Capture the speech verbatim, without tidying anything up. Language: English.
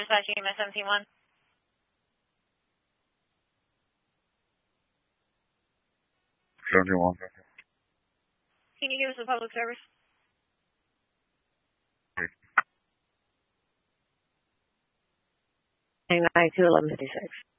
dispatch E M S seventeen one. seventeen one. Can you give us a public service? nine two eleven fifty-six.